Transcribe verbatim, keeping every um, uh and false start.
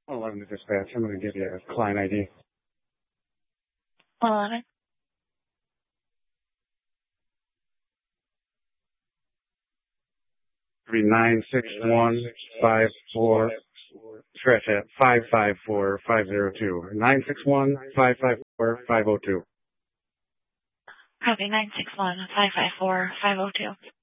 eleven to dispatch. I'm going to give you a client I D. eleven. Three nine six one five four. Scratch that. Five five four five zero two. Nine six one five five four five zero two. Copy nine six one five five four five zero two.